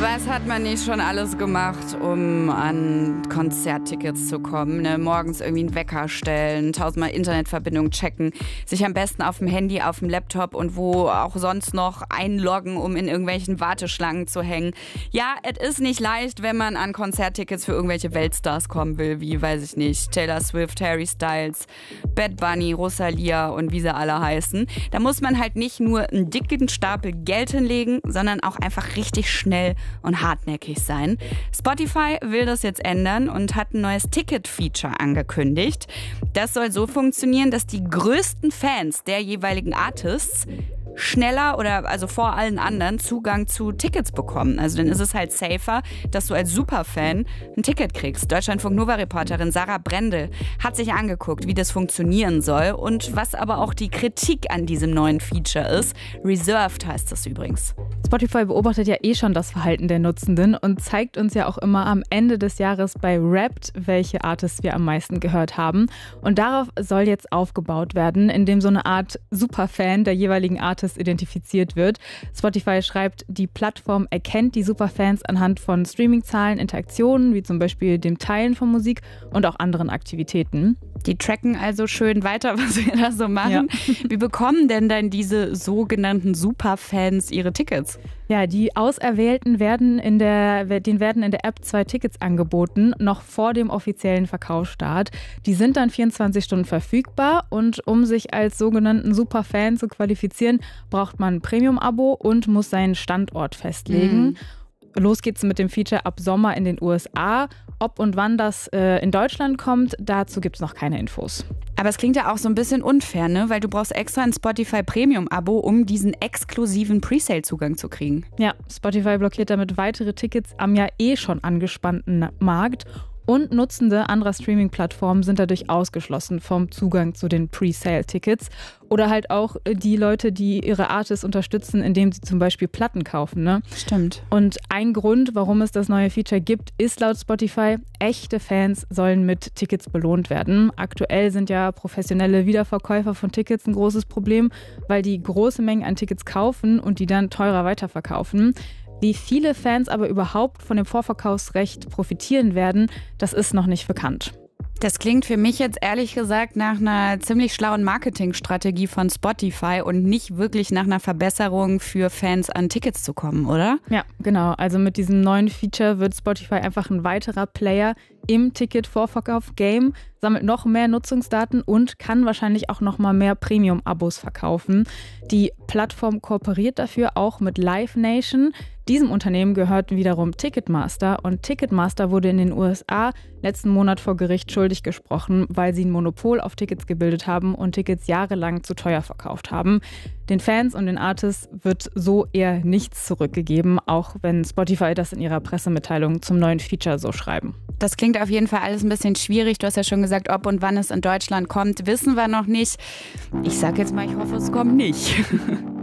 Was hat man nicht schon alles gemacht, um an Konzerttickets zu kommen? Ne? Morgens irgendwie einen Wecker stellen, 1000-mal Internetverbindung checken, sich am besten auf dem Handy, auf dem Laptop und wo auch sonst noch einloggen, um in irgendwelchen Warteschlangen zu hängen. Ja, es ist nicht leicht, wenn man an Konzerttickets für irgendwelche Weltstars kommen will, wie, weiß ich nicht, Taylor Swift, Harry Styles, Bad Bunny, Rosalia und wie sie alle heißen. Da muss man halt nicht nur einen dicken Stapel Geld hinlegen, sondern auch einfach richtig schnell und hartnäckig sein. Spotify will das jetzt ändern und hat ein neues Ticket-Feature angekündigt. Das soll so funktionieren, dass die größten Fans der jeweiligen Artists schneller oder also vor allen anderen Zugang zu Tickets bekommen. Also dann ist es halt safer, dass du als Superfan ein Ticket kriegst. Deutschlandfunk-Nova-Reporterin Sarah Brendel hat sich angeguckt, wie das funktionieren soll und was aber auch die Kritik an diesem neuen Feature ist. Reserved heißt das übrigens. Spotify beobachtet ja schon das Verhalten der Nutzenden und zeigt uns ja auch immer am Ende des Jahres bei Wrapped, welche Artists wir am meisten gehört haben. Und darauf soll jetzt aufgebaut werden, indem so eine Art Superfan der jeweiligen Artists identifiziert wird. Spotify schreibt, die Plattform erkennt die Superfans anhand von Streamingzahlen, Interaktionen, wie zum Beispiel dem Teilen von Musik und auch anderen Aktivitäten. Die tracken also schön weiter, was wir da so machen. Ja. Wie bekommen denn dann diese sogenannten Superfans ihre Tickets? Ja, die Auserwählten werden in der App 2 Tickets angeboten, noch vor dem offiziellen Verkaufsstart. Die sind dann 24 Stunden verfügbar und um sich als sogenannten Superfan zu qualifizieren, braucht man ein Premium-Abo und muss seinen Standort festlegen. Los geht's mit dem Feature ab Sommer in den USA. Ob und wann das in Deutschland kommt, dazu gibt es noch keine Infos. Aber es klingt ja auch so ein bisschen unfair, ne? Weil du brauchst extra ein Spotify Premium-Abo, um diesen exklusiven Presale-Zugang zu kriegen. Ja, Spotify blockiert damit weitere Tickets am ja schon angespannten Markt. Und Nutzende anderer Streaming-Plattformen sind dadurch ausgeschlossen vom Zugang zu den Presale-Tickets. Oder halt auch die Leute, die ihre Artists unterstützen, indem sie zum Beispiel Platten kaufen. Ne? Stimmt. Und ein Grund, warum es das neue Feature gibt, ist laut Spotify, echte Fans sollen mit Tickets belohnt werden. Aktuell sind ja professionelle Wiederverkäufer von Tickets ein großes Problem, weil die große Mengen an Tickets kaufen und die dann teurer weiterverkaufen. Wie viele Fans aber überhaupt von dem Vorverkaufsrecht profitieren werden, das ist noch nicht bekannt. Das klingt für mich jetzt ehrlich gesagt nach einer ziemlich schlauen Marketingstrategie von Spotify und nicht wirklich nach einer Verbesserung für Fans an Tickets zu kommen, oder? Ja, genau. Also mit diesem neuen Feature wird Spotify einfach ein weiterer Player im Ticket-Vorverkauf-Game, sammelt noch mehr Nutzungsdaten und kann wahrscheinlich auch noch mal mehr Premium-Abos verkaufen. Die Plattform kooperiert dafür auch mit Live Nation. Diesem Unternehmen gehört wiederum Ticketmaster und Ticketmaster wurde in den USA letzten Monat vor Gericht schuldig gesprochen, weil sie ein Monopol auf Tickets gebildet haben und Tickets jahrelang zu teuer verkauft haben. Den Fans und den Artists wird so eher nichts zurückgegeben, auch wenn Spotify das in ihrer Pressemitteilung zum neuen Feature so schreiben. Das klingt auf jeden Fall alles ein bisschen schwierig. Du hast ja schon gesagt, ob und wann es in Deutschland kommt, wissen wir noch nicht. Ich sag jetzt mal, ich hoffe, es kommt nicht.